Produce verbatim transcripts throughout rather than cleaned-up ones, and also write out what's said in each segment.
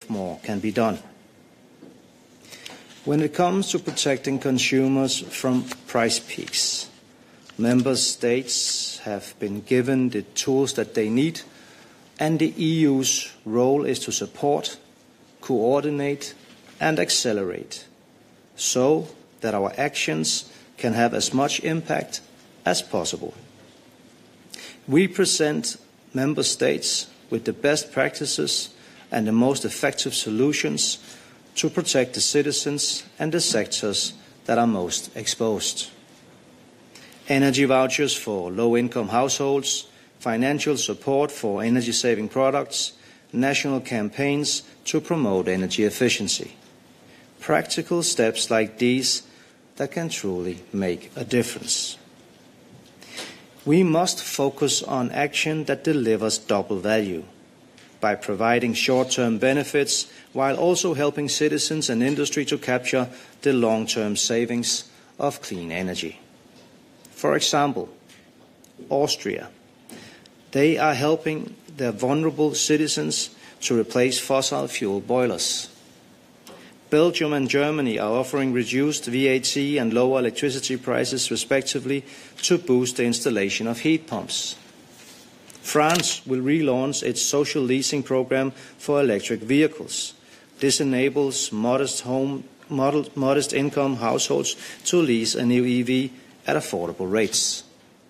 more can be done. When it comes to protecting consumers from price peaks, member states have been given the tools that they need, and the E U's role is to support, coordinate, and accelerate, so that our actions can have as much impact as possible. We present member states with the best practices and the most effective solutions to protect the citizens and the sectors that are most exposed. Energy vouchers for low-income households, financial support for energy-saving products, national campaigns to promote energy efficiency. Practical steps like these that can truly make a difference. We must focus on action that delivers double value by providing short-term benefits while also helping citizens and industry to capture the long-term savings of clean energy. For example, Austria. They are helping their vulnerable citizens to replace fossil fuel boilers. Belgium and Germany are offering reduced V A T and lower electricity prices respectively to boost the installation of heat pumps. France will relaunch its social leasing program for electric vehicles. This enables modest, home, model, modest income households to lease a new E V at affordable rates.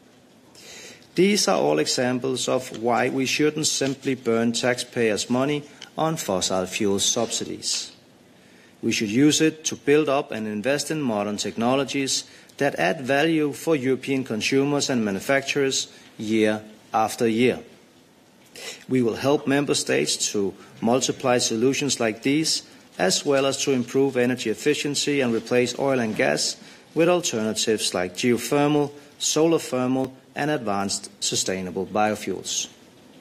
These are all examples of why we shouldn't simply burn taxpayers' money on fossil fuel subsidies. We should use it to build up and invest in modern technologies that add value for European consumers and manufacturers year after year. We will help member states to multiply solutions like these, as well as to improve energy efficiency and replace oil and gas with alternatives like geothermal, solar thermal, and advanced sustainable biofuels.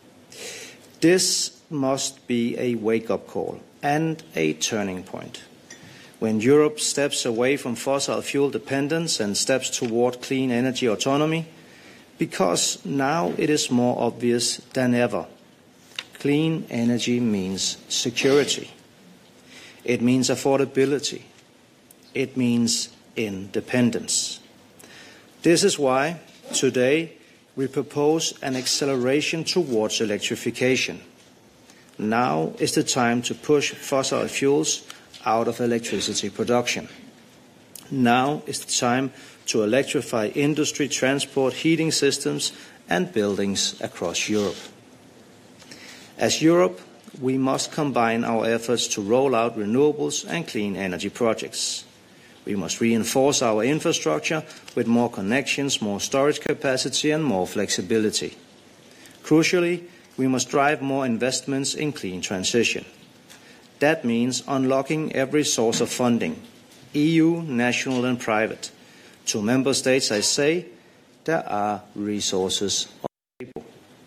This must be a wake-up call and a turning point. When Europe steps away from fossil fuel dependence and steps toward clean energy autonomy, because now it is more obvious than ever. Clean energy means security. It means affordability. It means independence. This is why today we propose an acceleration towards electrification. Now is the time to push fossil fuels out of electricity production. Now is the time to electrify industry, transport, heating systems, and buildings across Europe. As Europe, we must combine our efforts to roll out renewables and clean energy projects. We must reinforce our infrastructure with more connections, more storage capacity, and more flexibility. Crucially, we must drive more investments in clean transition. That means unlocking every source of funding, E U, national and private. To member states, I say, there are resources on the table.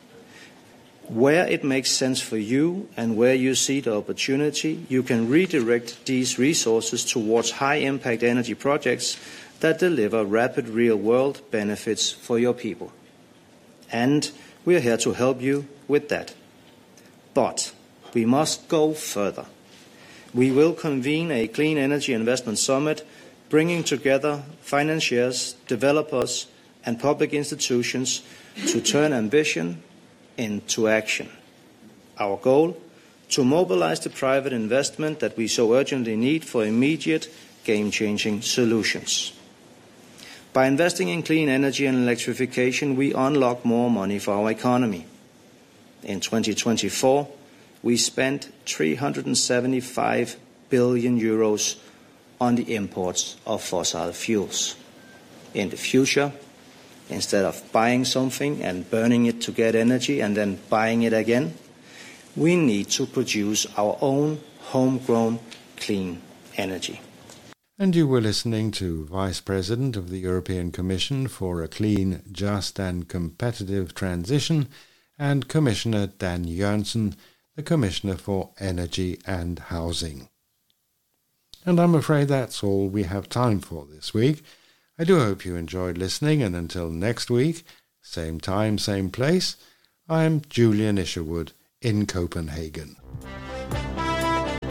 Where it makes sense for you and where you see the opportunity, you can redirect these resources towards high-impact energy projects that deliver rapid real-world benefits for your people. And we are here to help you with that. But we must go further. We will convene a Clean Energy Investment Summit, bringing together financiers, developers, and public institutions to turn ambition into action. Our goal? To mobilize the private investment that we so urgently need for immediate, game-changing solutions. By investing in clean energy and electrification, we unlock more money for our economy. In twenty twenty-four, we spent three hundred seventy-five billion euros on the imports of fossil fuels. In the future, instead of buying something and burning it to get energy and then buying it again, we need to produce our own homegrown clean energy. And you were listening to Vice President of the European Commission for a Clean, Just and Competitive Transition and Commissioner Dan Jørgensen, the Commissioner for Energy and Housing. And I'm afraid that's all we have time for this week. I do hope you enjoyed listening, and until next week, same time, same place, I'm Julian Isherwood in Copenhagen.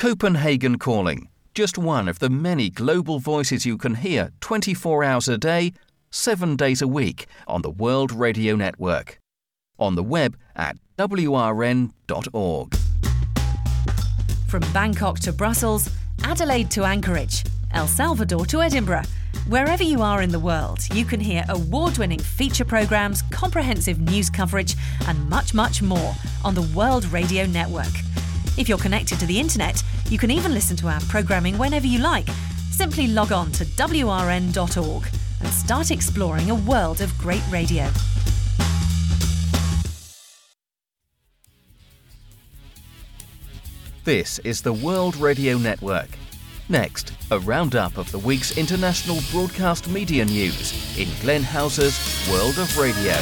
Copenhagen Calling, just one of the many global voices you can hear twenty-four hours a day, seven days a week on the World Radio Network. On the web at w r n dot org. From Bangkok to Brussels, Adelaide to Anchorage, El Salvador to Edinburgh, wherever you are in the world, you can hear award-winning feature programmes, comprehensive news coverage and much, much more on the World Radio Network. If you're connected to the internet, you can even listen to our programming whenever you like. Simply log on to w r n dot org and start exploring a world of great radio. This is the World Radio Network. Next, a roundup of the week's international broadcast media news in Glenn Hauser's World of Radio.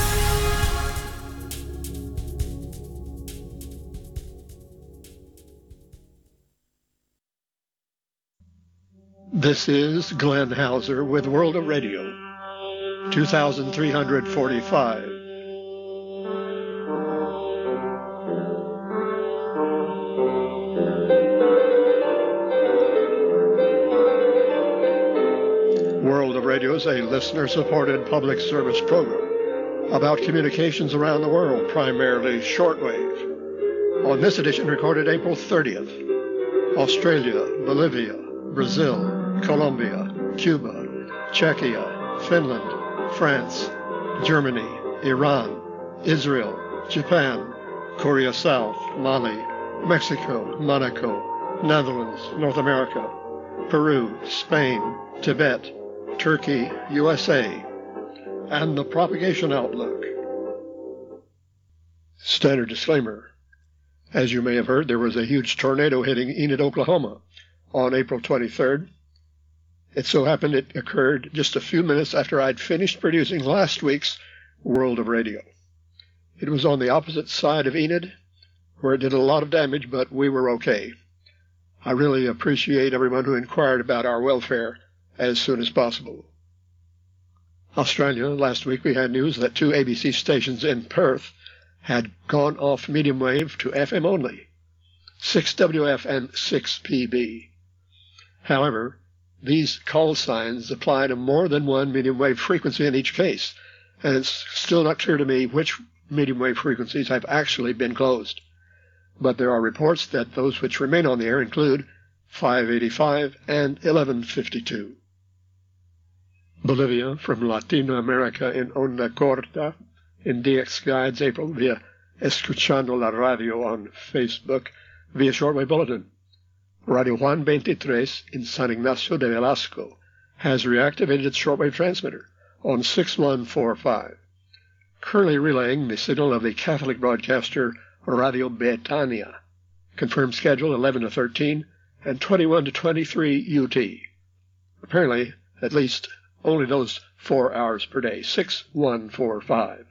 This is Glenn Hauser with World of Radio, two thousand three hundred forty-five. World of Radio is a listener-supported public service program about communications around the world, primarily shortwave. On this edition, recorded April thirtieth, Australia, Bolivia, Brazil, Colombia, Cuba, Czechia, Finland, France, Germany, Iran, Israel, Japan, Korea South, Mali, Mexico, Monaco, Netherlands, North America, Peru, Spain, Tibet, Turkey, U S A, and the propagation outlook. Standard disclaimer. As you may have heard, there was a huge tornado hitting Enid, Oklahoma on April twenty-third. It so happened it occurred just a few minutes after I'd finished producing last week's World of Radio. It was on the opposite side of Enid, where it did a lot of damage, but we were okay. I really appreciate everyone who inquired about our welfare as soon as possible. Australia, last week we had news that two A B C stations in Perth had gone off medium wave to F M only, six W F and six P B. However, these call signs apply to more than one medium wave frequency in each case, and it's still not clear to me which medium wave frequencies have actually been closed. But there are reports that those which remain on the air include five eighty-five and eleven fifty-two. Bolivia, from Latino America in Onda Corta, in D X Guides April via Escuchando la Radio on Facebook via shortwave bulletin. Radio Juan twenty-three in San Ignacio de Velasco has reactivated its shortwave transmitter on six one four five, currently relaying the signal of the Catholic broadcaster Radio Betania. Confirmed schedule eleven to thirteen and twenty-one to twenty-three U T. Apparently, at least only those four hours per day, six one four five.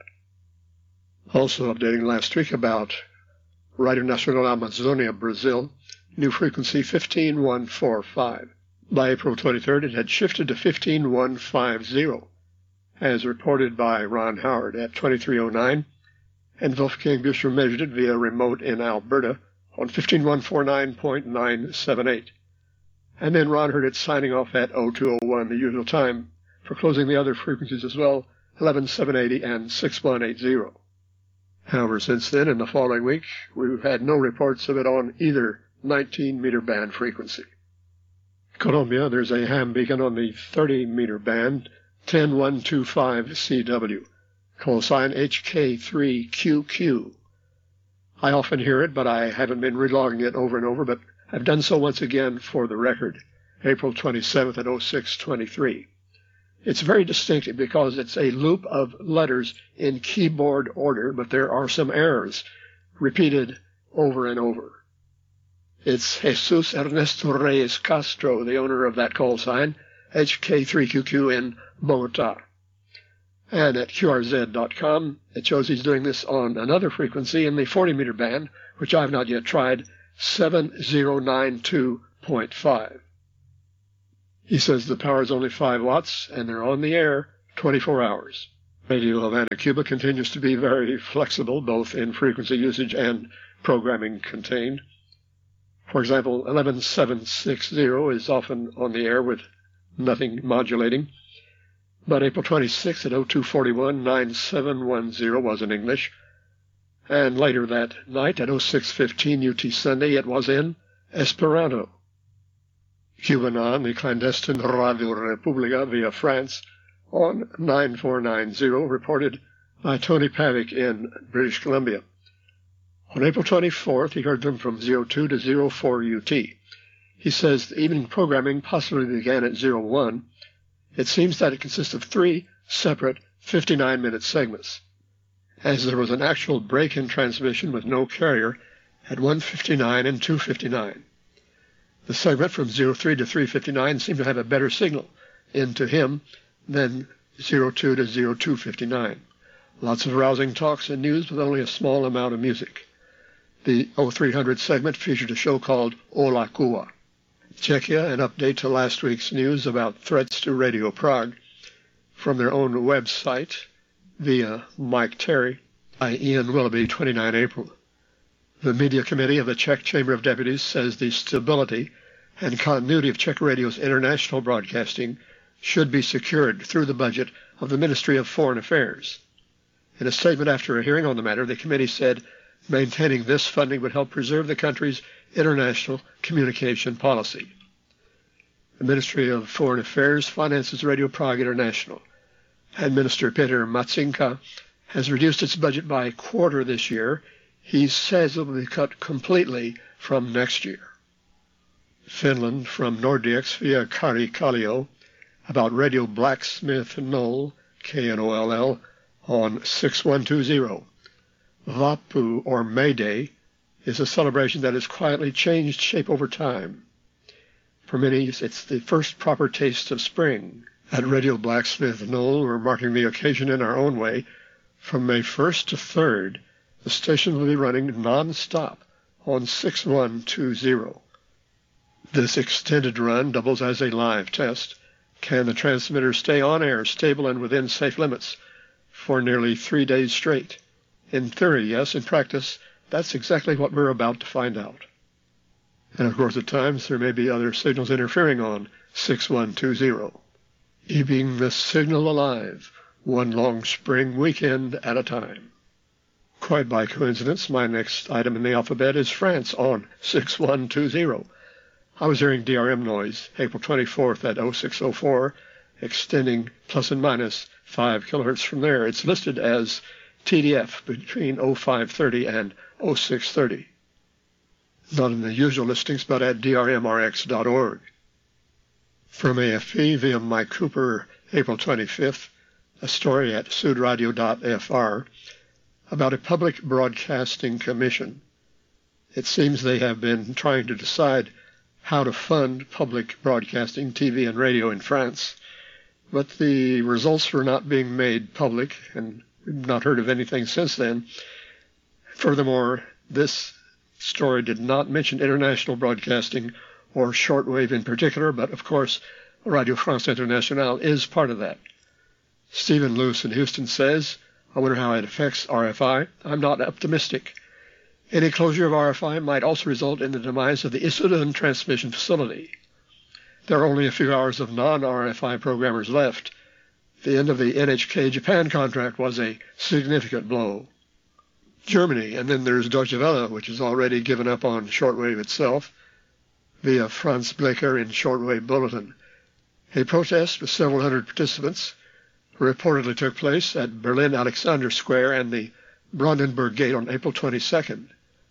Also updating last week about Radio Nacional Amazonia, Brazil, new frequency fifteen one four five. By April twenty-third, it had shifted to fifteen one five zero, as reported by Ron Howard at twenty-three oh nine, and Wolfgang Büscher measured it via remote in Alberta on fifteen one four nine point nine seven eight. And then Ron heard it signing off at oh two oh one, the usual time, for closing the other frequencies as well, eleven seven eighty and six one eight zero. However, since then, in the following week, we've had no reports of it on either nineteen meter band frequency. Colombia, there's a ham beacon on the thirty meter band, ten one two five C W, call sign H K three Q Q. I often hear it, but I haven't been relogging it over and over, but I've done so once again for the record, April twenty-seventh at oh six twenty-three. It's very distinctive because it's a loop of letters in keyboard order, but there are some errors repeated over and over. It's Jesus Ernesto Reyes Castro, the owner of that call sign, H K three Q Q in Bogota. And at Q R Z dot com, it shows he's doing this on another frequency in the forty meter band, which I've not yet tried, seven oh nine two point five. He says the power is only five watts, and they're on the air twenty-four hours. Radio Havana, Cuba continues to be very flexible, both in frequency usage and programming contained. For example, eleven seven sixty is often on the air with nothing modulating. But April twenty-sixth at oh two forty-one, nine seven one zero was in English. And later that night at oh six fifteen U T Sunday, it was in Esperanto. QAnon, the clandestine Radio Republica via France, on nine four nine zero, reported by Tony Pavick in British Columbia. On April twenty-fourth, he heard them from oh two to oh four U T. He says the evening programming possibly began at oh one. It seems that it consists of three separate fifty-nine minute segments, as there was an actual break in transmission with no carrier at one fifty-nine and two fifty-nine. The segment from oh three to three fifty-nine seemed to have a better signal into him than oh two to oh two fifty-nine. Lots of rousing talks and news with only a small amount of music. The oh three hundred segment featured a show called Ola Kua. Czechia, an update to last week's news about threats to Radio Prague from their own website via Mike Terry by Ian Willoughby, the twenty-ninth of April. The Media Committee of the Czech Chamber of Deputies says the stability and continuity of Czech Radio's international broadcasting should be secured through the budget of the Ministry of Foreign Affairs. In a statement after a hearing on the matter, the committee said maintaining this funding would help preserve the country's international communication policy. The Ministry of Foreign Affairs finances Radio Prague International, and Minister Peter Matsinka has reduced its budget by a quarter this year. He says it will be cut completely from next year. Finland, from Nordics via Kari Kallio, about Radio Blacksmith Knoll, K N O L L, on six one two zero. Vappu, or May Day, is a celebration that has quietly changed shape over time. For many, it's the first proper taste of spring. At Radio Blacksmith Knoll, we're marking the occasion in our own way. From May first to third, the station will be running non-stop on six one two zero. This extended run doubles as a live test. Can the transmitter stay on air, stable and within safe limits, for nearly three days straight? In theory, yes. In practice, that's exactly what we're about to find out. And of course, at times, there may be other signals interfering on six one two zero, keeping the signal alive one long spring weekend at a time. Quite by coincidence, my next item in the alphabet is France on six one two zero. I was hearing D R M noise April twenty-fourth at oh six oh four, extending plus and minus five kilohertz from there. It's listed as T D F between oh five thirty and oh six thirty. Not in the usual listings, but at D R M R X dot org. From A F P via Mike Cooper, April twenty-fifth, a story at sudradio dot F R about a public broadcasting commission. It seems they have been trying to decide how to fund public broadcasting, T V and radio in France, but the results were not being made public, and we've not heard of anything since then. Furthermore, this story did not mention international broadcasting or shortwave in particular, but of course, Radio France Internationale is part of that. Stephen Luce in Houston says, I wonder how it affects R F I. I'm not optimistic. Any closure of R F I might also result in the demise of the Issoudun transmission facility. There are only a few hours of non-R F I programmers left. The end of the N H K Japan contract was a significant blow. Germany, and then there's Deutsche Welle, which has already given up on shortwave itself, via Franz Blecher in Shortwave Bulletin. A protest with several hundred participants reportedly took place at Berlin Alexander Square and the Brandenburg Gate on April twenty-second.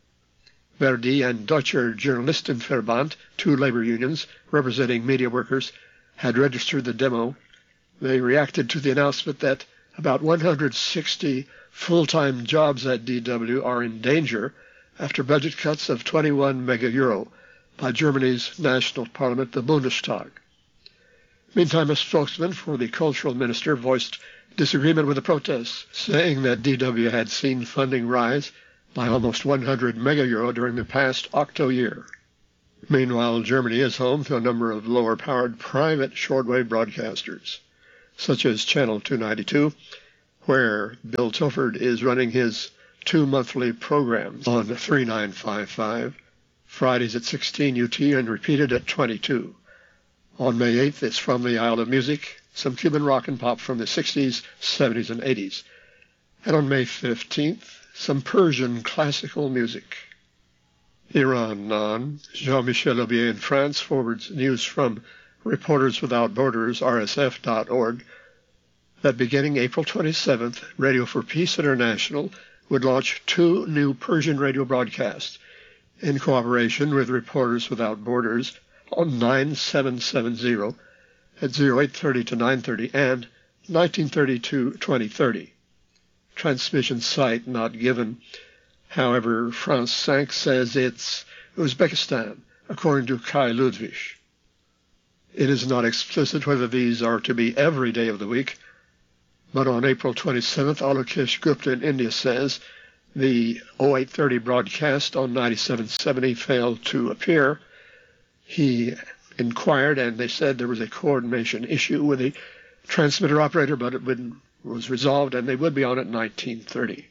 Verdi and Deutscher Journalistenverband, two labor unions representing media workers, had registered the demo. They reacted to the announcement that about one hundred sixty full-time jobs at D W are in danger after budget cuts of twenty-one mega euro by Germany's national parliament, the Bundestag. Meantime, a spokesman for the cultural minister voiced disagreement with the protests, saying that D W had seen funding rise by almost one hundred mega euro during the past octo year. Meanwhile, Germany is home to a number of lower-powered private shortwave broadcasters, such as Channel two ninety-two, where Bill Tilford is running his two monthly programs on three nine five five, Fridays at sixteen U T and repeated at twenty-two. On May eighth, it's From the Isle of Music, some Cuban rock and pop from the sixties, seventies, and eighties. And on May fifteenth, some Persian classical music. Iran on. Jean-Michel Aubier in France forwards news from Reporters Without Borders, R S F dot org, that beginning April twenty-seventh, Radio for Peace International would launch two new Persian radio broadcasts in cooperation with Reporters Without Borders on nine seven seven zero at eight thirty to nine thirty and nineteen thirty to twenty thirty. Transmission site not given. However, France cinq says it's Uzbekistan, according to Kai Ludwig. It is not explicit whether these are to be every day of the week, but on April twenty-seventh, Alokesh Gupta in India says the eight thirty broadcast on ninety-seven seventy failed to appear. He inquired, and they said there was a coordination issue with the transmitter operator, but it would, was resolved, and they would be on at nineteen thirty.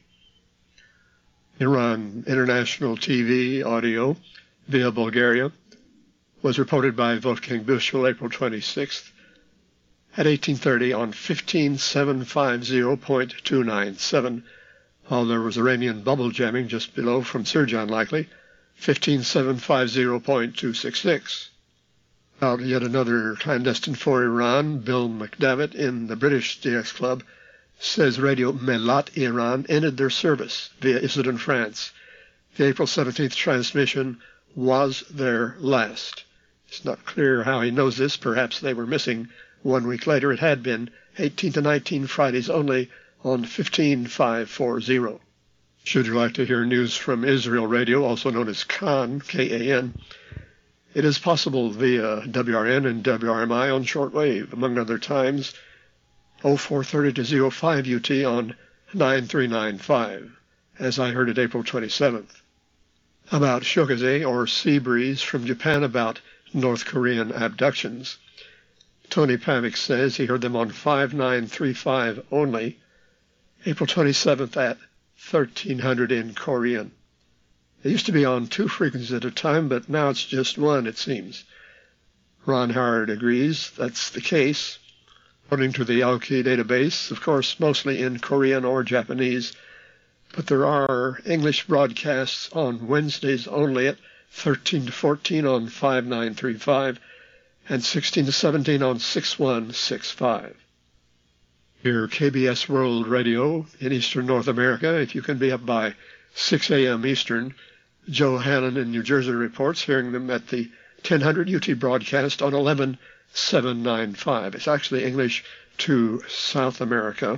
Iran International T V audio via Bulgaria was reported by Wolfgang Büchel April twenty-sixth at eighteen thirty on fifteen seven fifty point two nine seven, while there was Iranian bubble jamming just below from Sirjan likely, fifteen seven fifty point two six six. Out yet another clandestine for Iran, Bill McDavitt in the British D X Club says Radio Melat Iran ended their service via Issoudun, France. The April seventeenth transmission was their last. It's not clear how he knows this. Perhaps they were missing one week later. It had been eighteen to nineteen Fridays only on fifteen five forty. Should you like to hear news from Israel Radio, also known as Kan, K A N, it is possible via W R N and W R M I on shortwave, among other times, oh four thirty to oh five U T on nine three nine five, as I heard it April twenty-seventh. About shokaze, or sea breeze, from Japan about North Korean abductions. Tony Pavic says he heard them on five nine three five only, April twenty-seventh at thirteen hundred in Korean. They used to be on two frequencies at a time, but now it's just one, it seems. Ron Howard agrees that's the case. According to the Aoki database, of course, mostly in Korean or Japanese, but there are English broadcasts on Wednesdays only at thirteen to fourteen on five nine three five and sixteen to seventeen on six one six five. Hear K B S World Radio in Eastern North America if you can be up by six a.m. Eastern. Joe Hannon in New Jersey reports hearing them at the ten hundred U T broadcast on eleven seven ninety-five. It's actually English to South America,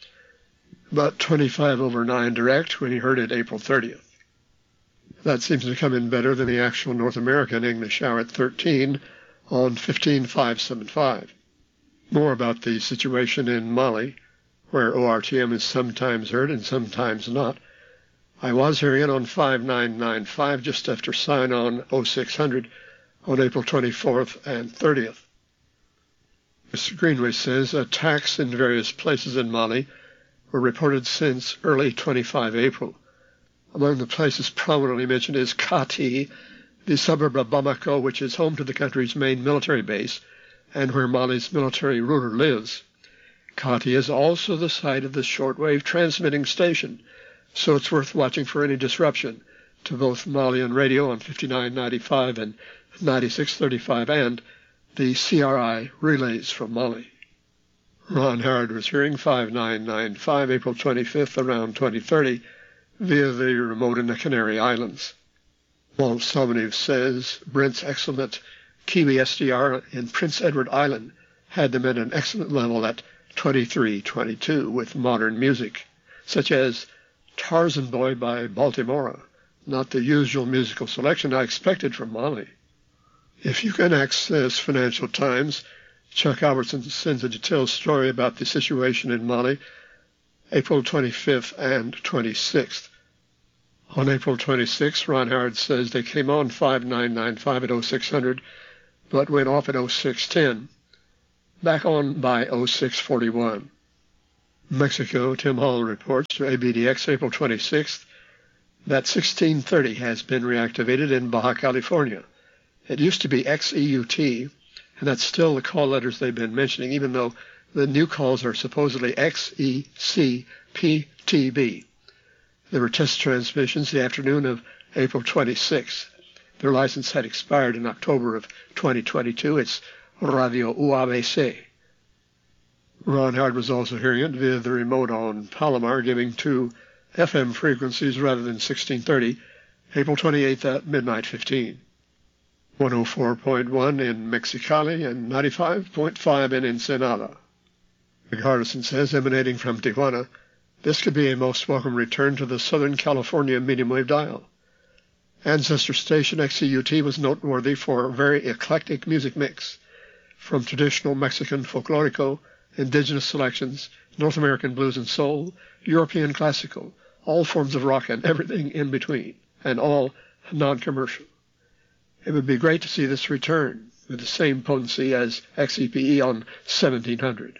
but twenty-five over nine direct when he heard it April thirtieth. That seems to come in better than the actual North American English hour at thirteen on fifteen five seventy-five. More about the situation in Mali, where O R T M is sometimes heard and sometimes not. I was hearing it on five nine nine five just after sign-on oh six hundred on April twenty-fourth and thirtieth. Mister Greenway says attacks in various places in Mali were reported since early twenty-fifth April. Among the places prominently mentioned is Kati, the suburb of Bamako, which is home to the country's main military base and where Mali's military ruler lives. Kati is also the site of the shortwave transmitting station, so it's worth watching for any disruption to both Malian radio on fifty-nine ninety-five and ninety-six thirty-five and the C R I relays from Mali. Ron Howard was hearing five nine nine five April twenty-fifth around twenty thirty via the remote in the Canary Islands. Walt Somnev says Brent's excellent Kiwi S D R in Prince Edward Island had them at an excellent level at twenty-three twenty-two with modern music, such as Tarzan Boy by Baltimora, not the usual musical selection I expected from Mali. If you can access Financial Times, Chuck Albertson sends a detailed story about the situation in Mali, April twenty-fifth and twenty-sixth. On April twenty-sixth, Ron Howard says they came on five nine nine five at oh six hundred, but went off at oh six ten, back on by oh six forty-one. Mexico, Tim Hall reports to A B D X April twenty-sixth, that sixteen thirty has been reactivated in Baja California. It used to be X E U T, and that's still the call letters they've been mentioning, even though the new calls are supposedly X E C P T B. There were test transmissions the afternoon of April twenty-sixth. Their license had expired in October of twenty twenty-two. It's Radio U A B C. Ron Howard was also hearing it via the remote on Palomar, giving two F M frequencies rather than sixteen thirty, April twenty-eighth at midnight fifteen. one oh four point one in Mexicali and ninety-five point five in Ensenada. Rick Hardison says, emanating from Tijuana, this could be a most welcome return to the Southern California medium wave dial. Ancestor station X E U T was noteworthy for a very eclectic music mix, from traditional Mexican folklorico, indigenous selections, North American blues and soul, European classical, all forms of rock and everything in between, and all non-commercial. It would be great to see this return with the same potency as X E P E on seventeen hundred.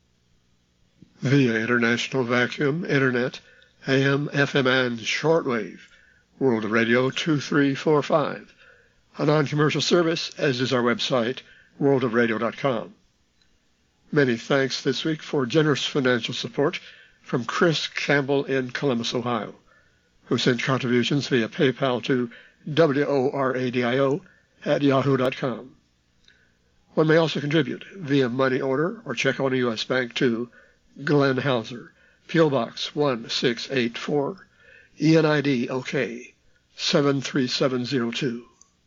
Via International Vacuum, Internet, A M, F M, and Shortwave, World Radio two three four five, a non-commercial service, as is our website, world of radio dot com. Many thanks this week for generous financial support from Chris Campbell in Columbus, Ohio, who sent contributions via PayPal to W-O-R-A-D-I-O at yahoo dot com. One may also contribute via money order or check on a U S bank to Glenn Hauser, P O Box one six eight four, E N I D OK seven three seven zero two.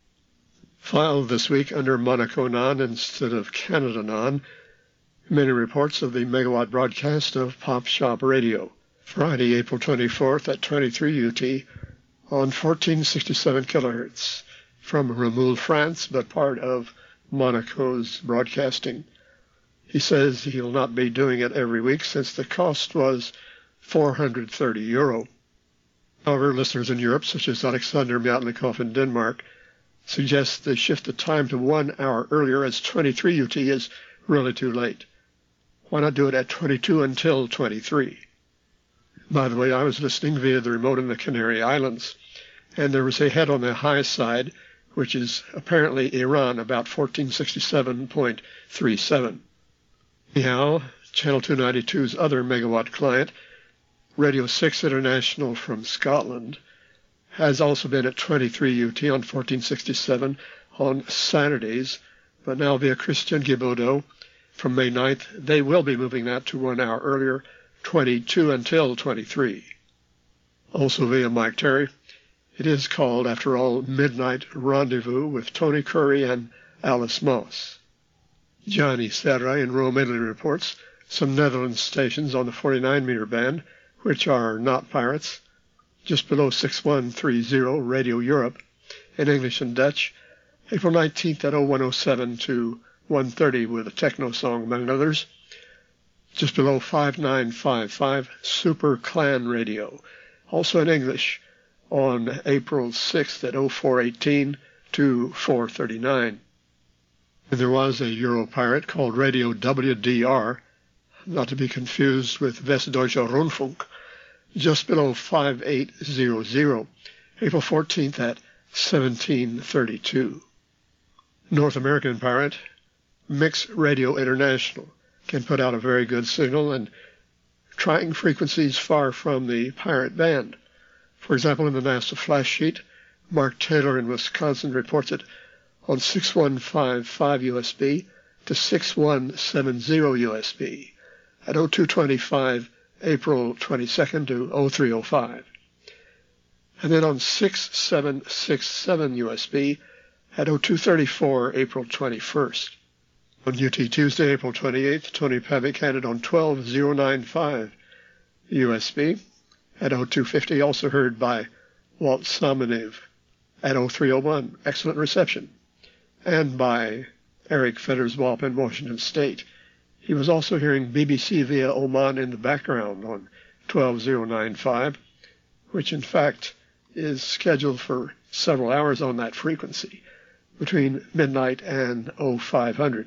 Filed this week under Monaco Non instead of Canada Non, many reports of the megawatt broadcast of Pop Shop Radio, Friday, April twenty-fourth at twenty-three U T on fourteen sixty-seven kilohertz from Remoule, France, but part of Monaco's broadcasting. He says he'll not be doing it every week since the cost was four hundred thirty euro. However, listeners in Europe, such as Alexander Myatnikov in Denmark, suggest they shift the time to one hour earlier, as twenty-three U T is really too late. Why not do it at twenty-two until twenty-three? By the way, I was listening via the remote in the Canary Islands, and there was a head on the high side, which is apparently Iran, about fourteen sixty-seven point three seven. Anyhow, Channel two ninety-two's other megawatt client, Radio six International from Scotland, has also been at twenty-three U T on fourteen sixty-seven on Saturdays, but now via Christian Guibaudot, from May ninth, they will be moving that to one hour earlier, twenty-two until twenty-three. Also via Mike Terry, it is called, after all, Midnight Rendezvous with Tony Curry and Alice Moss. Johnny Serra in Rome, Italy reports some Netherlands stations on the forty-nine meter band, which are not pirates, just below six one three zero Radio Europe, in English and Dutch, April nineteenth at oh one oh seven to one thirty with a techno song, among others. Just below five nine five five Super Clan Radio, also in English, on April sixth at oh four eighteen to four thirty-nine. And there was a Euro pirate called Radio W D R, not to be confused with Westdeutscher Rundfunk, just below five eight hundred, April fourteenth at seventeen thirty-two. North American pirate, Mix Radio International, can put out a very good signal and trying frequencies far from the pirate band. For example, in the NASA flash sheet, Mark Taylor in Wisconsin reports it on six one five five U S B to six one seven zero U S B at oh two twenty-five April twenty-second to oh three oh five. And then on six seven six seven U S B at oh two thirty-four April twenty-first. On U T Tuesday, April twenty-eighth, Tony Pavic had it on twelve oh ninety-five U S B at oh two fifty, also heard by Walt Somonev at oh three oh one, excellent reception, and by Eric Fedderswalp in Washington State. He was also hearing B B C via Oman in the background on twelve oh ninety-five, which in fact is scheduled for several hours on that frequency, between midnight and oh five hundred.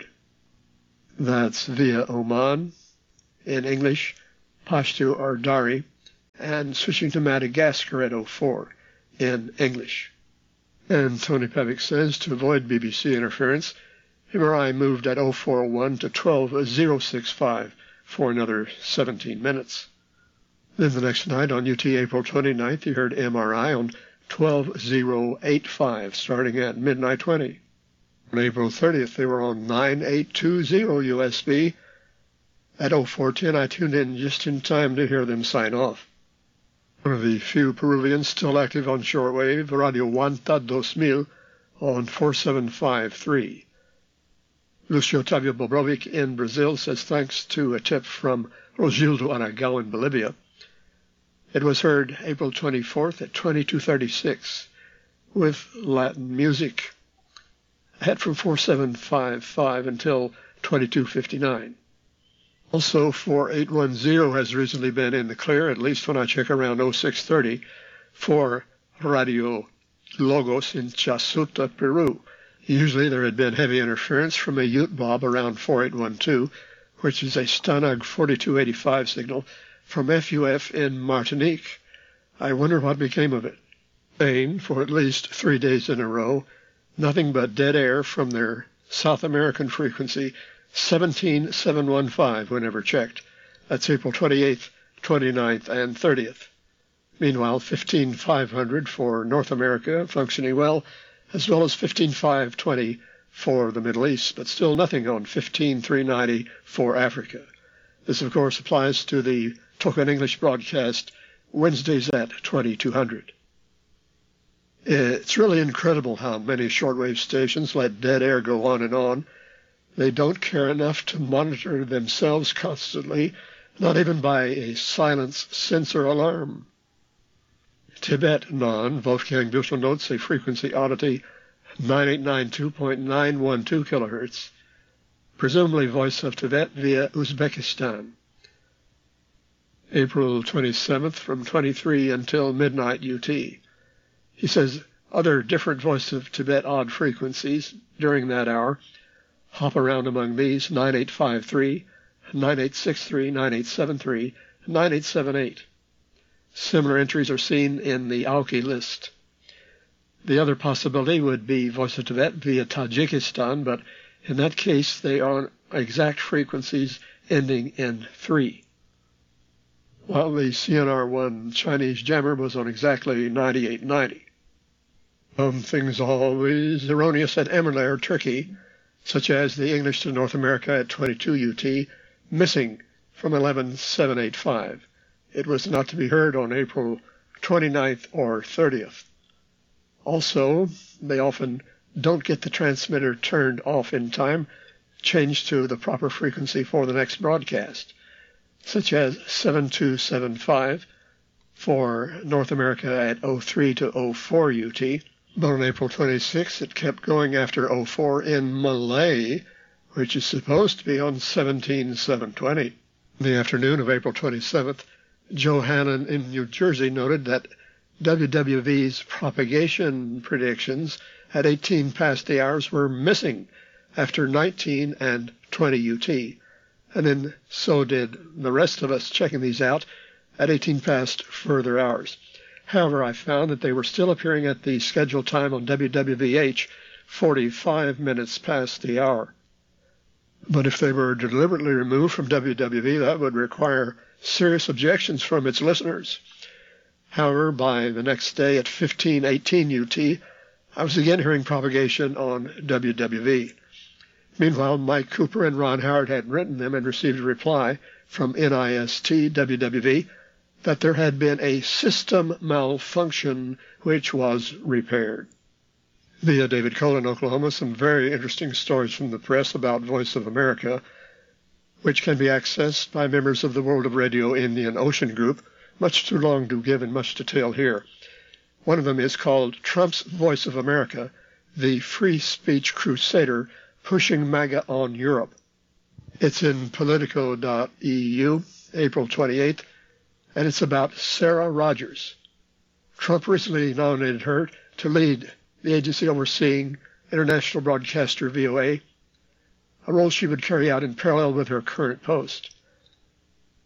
That's via Oman, in English, Pashto or Dari, and switching to Madagascar at oh four in English. And Tony Pevick says, to avoid B B C interference, M R I moved at oh four oh one to twelve oh sixty-five for another seventeen minutes. Then the next night on U T April twenty-ninth, he heard M R I on twelve oh eighty-five, starting at midnight twenty. On April thirtieth, they were on nine eight two oh U S B. At oh four ten, I tuned in just in time to hear them sign off. One of the few Peruvians still active on shortwave, Radio Wanta dos Mil, on four seven five three. Lucio Tavio Bobrovic in Brazil says thanks to a tip from Rosildo Aragao in Bolivia. It was heard April twenty-fourth at twenty-two thirty-six with Latin music. Ahead from four seven five five until twenty-two fifty-nine. Also, four eight one zero has recently been in the clear, at least when I check around oh six thirty, for Radio Logos in Chasuta, Peru. Usually there had been heavy interference from a Ute Bob around four eight one two, which is a Stanag forty-two eighty-five signal from F U F in Martinique. I wonder what became of it. Spain, for at least three days in a row, nothing but dead air from their South American frequency, seventeen seven fifteen whenever checked. That's April twenty-eighth, twenty-ninth, and thirtieth. Meanwhile, fifteen five hundred for North America functioning well, as well as fifteen five twenty for the Middle East, but still nothing on fifteen three ninety for Africa. This, of course, applies to the Token English broadcast Wednesdays at twenty-two hundred. It's really incredible how many shortwave stations let dead air go on and on. They don't care enough to monitor themselves constantly, not even by a silence sensor alarm. Tibet non, Wolfgang Büchel notes a frequency oddity nine eight nine two point nine one two kilohertz, presumably Voice of Tibet via Uzbekistan. April twenty-seventh from twenty-three until midnight U T. He says other different Voice of Tibet odd frequencies during that hour hop around among these: nine eight five three, nine eight six three, nine eight seven three, nine eight seven eight. Similar entries are seen in the Auki list. The other possibility would be Voice of Tibet via Tajikistan, but in that case they are on exact frequencies ending in three. While the C N R one Chinese jammer was on exactly ninety-eight ninety. Some things always erroneous at Emirler, Turkey, such as the English to North America at twenty-two U T, missing from eleven seven eighty-five. It was not to be heard on April twenty-ninth or thirtieth. Also, they often don't get the transmitter turned off in time, changed to the proper frequency for the next broadcast, such as seven two seven five for North America at oh three to oh four U T. But on April twenty-sixth, it kept going after oh four in Malay, which is supposed to be on seventeen seven twenty. In the afternoon of April twenty-seventh, Joe Hannon in New Jersey noted that W W V's propagation predictions at eighteen past the hours were missing after nineteen and twenty U T, and then so did the rest of us checking these out at eighteen past further hours. However, I found that they were still appearing at the scheduled time on W W V H, forty-five minutes past the hour. But if they were deliberately removed from W W V, that would require serious objections from its listeners. However, by the next day at fifteen eighteen U T, I was again hearing propagation on W W V. Meanwhile, Mike Cooper and Ron Howard had written them and received a reply from NIST W W V that there had been a system malfunction which was repaired. Via David Cole in Oklahoma, some very interesting stories from the press about Voice of America, which can be accessed by members of the World of Radio Indian Ocean Group. Much too long to give in much detail here. One of them is called Trump's Voice of America, the Free Speech Crusader Pushing MAGA on Europe. It's in Politico dot E U, April twenty-eighth, and it's about Sarah Rogers. Trump recently nominated her to lead the agency overseeing international broadcaster V O A, a role she would carry out in parallel with her current post.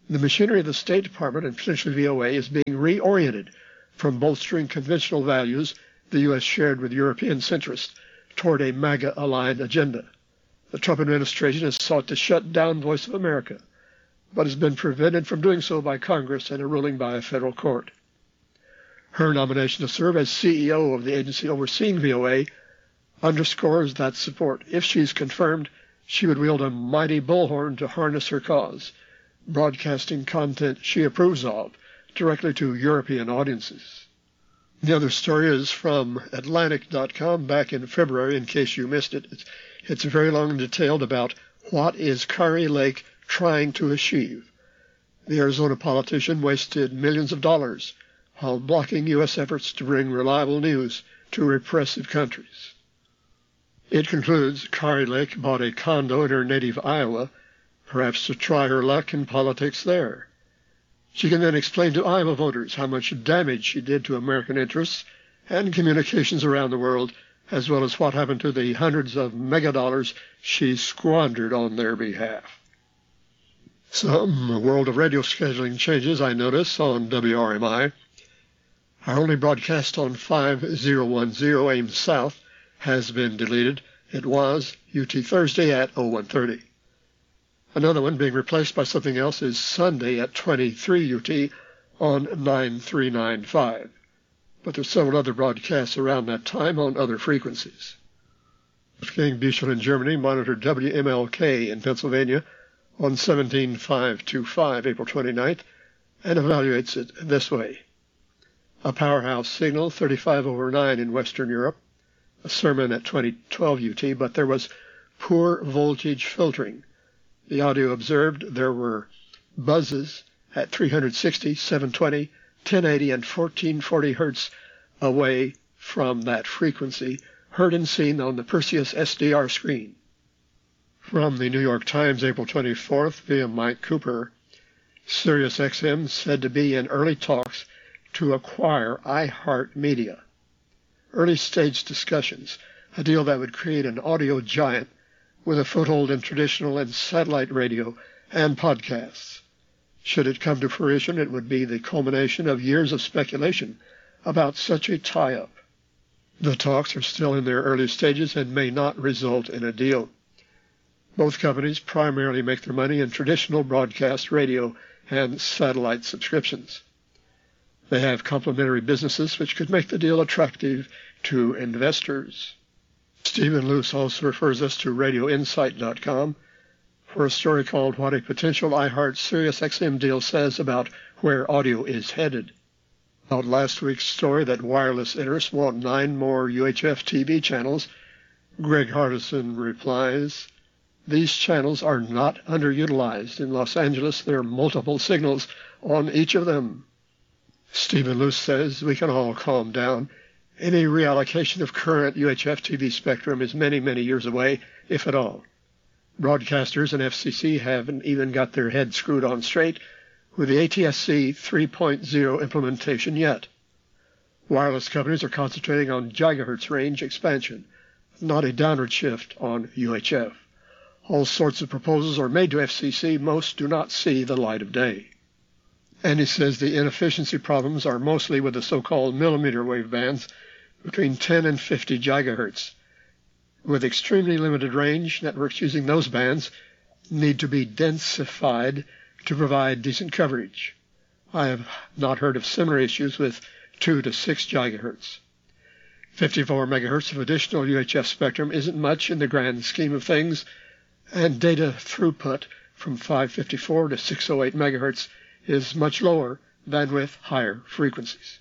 The machinery of the State Department and potentially V O A is being reoriented from bolstering conventional values the U S shared with European centrists toward a MAGA-aligned agenda. The Trump administration has sought to shut down Voice of America, but has been prevented from doing so by Congress and a ruling by a federal court. Her nomination to serve as C E O of the agency overseeing V O A underscores that support. If she's confirmed, she would wield a mighty bullhorn to harness her cause, broadcasting content she approves of directly to European audiences. The other story is from Atlantic dot com back in February, in case you missed it. It's, it's very long and detailed about what is Kari Lake trying to achieve. The Arizona politician wasted millions of dollars while blocking U S efforts to bring reliable news to repressive countries. It concludes Kari Lake bought a condo in her native Iowa, perhaps to try her luck in politics there. She can then explain to Iowa voters how much damage she did to American interests and communications around the world, as well as what happened to the hundreds of megadollars she squandered on their behalf. Some World of Radio scheduling changes I notice on W R M I. Our only broadcast on five thousand ten Ames South has been deleted. It was U T Thursday at oh one thirty. Another one being replaced by something else is Sunday at twenty-three U T on nine three nine five. But there's several other broadcasts around that time on other frequencies. Wolfgang Büchel in Germany monitored W M L K in Pennsylvania on seventeen five twenty-five, April twenty-ninth, and evaluates it this way. A powerhouse signal, thirty-five over nine in Western Europe, a sermon at twenty twelve U T, but there was poor voltage filtering. The audio observed there were buzzes at three sixty, seven twenty, ten eighty, and fourteen forty hertz away from that frequency, heard and seen on the Perseus S D R screen. From the New York Times, April twenty-fourth, via Mike Cooper, SiriusXM said to be in early talks to acquire iHeartMedia. Early-stage discussions, a deal that would create an audio giant with a foothold in traditional and satellite radio and podcasts. Should it come to fruition, it would be the culmination of years of speculation about such a tie-up. The talks are still in their early stages and may not result in a deal. Both companies primarily make their money in traditional broadcast radio and satellite subscriptions. They have complementary businesses which could make the deal attractive to investors. Stephen Luce also refers us to radio insight dot com for a story called What a Potential iHeart SiriusXM Deal Says About Where Audio is Headed. About last week's story that wireless interests want nine more U H F T V channels, Greg Hardison replies, these channels are not underutilized. In Los Angeles, there are multiple signals on each of them. Stephen Luce says we can all calm down. Any reallocation of current U H F T V spectrum is many, many years away, if at all. Broadcasters and F C C haven't even got their heads screwed on straight with the A T S C three point oh implementation yet. Wireless companies are concentrating on gigahertz range expansion, not a downward shift on U H F. All sorts of proposals are made to F C C. Most do not see the light of day. And he says the inefficiency problems are mostly with the so-called millimeter wave bands between ten and fifty gigahertz. With extremely limited range, networks using those bands need to be densified to provide decent coverage. I have not heard of similar issues with two to six gigahertz. fifty-four megahertz of additional U H F spectrum isn't much in the grand scheme of things, and data throughput from five fifty-four to six oh eight megahertz is much lower than with higher frequencies.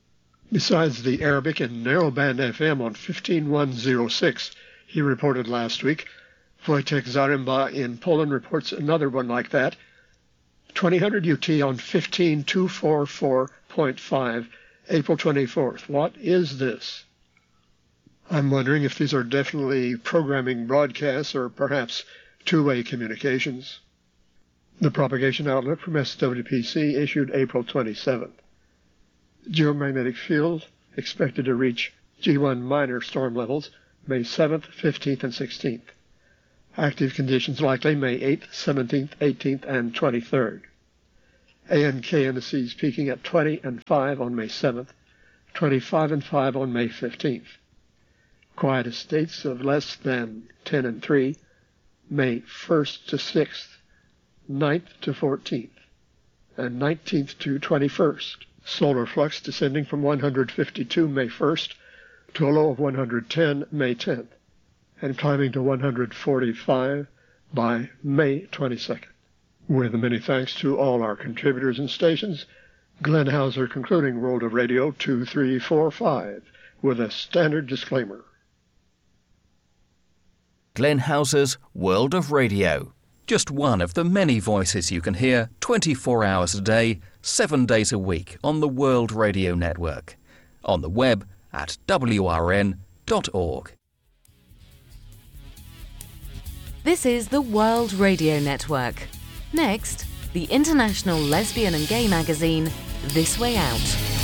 Besides the Arabic and narrowband F M on fifteen one oh six, he reported last week, Wojtek Zaremba in Poland reports another one like that, twenty hundred U T on fifteen two forty-four point five, April twenty-fourth. What is this? I'm wondering if these are definitely programming broadcasts or perhaps two-way communications. The propagation outlook from S W P C issued April twenty-seventh. Geomagnetic field expected to reach G one minor storm levels May seventh, fifteenth, and sixteenth. Active conditions likely May eighth, seventeenth, eighteenth, and twenty-third. A N K indices peaking at twenty and five on May seventh, twenty-five and five on May fifteenth. Quiet states of less than ten and three, May first to sixth, ninth to fourteenth, and nineteenth to twenty-first. Solar flux descending from one hundred fifty-two May first to a low of one hundred ten May tenth, and climbing to one hundred forty-five by May twenty-second. With many thanks to all our contributors and stations, Glenn Hauser concluding World of Radio two three four five with a standard disclaimer. Glenn Hauser's World of Radio. Just one of the many voices you can hear twenty-four hours a day, seven days a week on the World Radio Network. On the web at w r n dot org. This is the World Radio Network. Next, the international lesbian and gay magazine, This Way Out.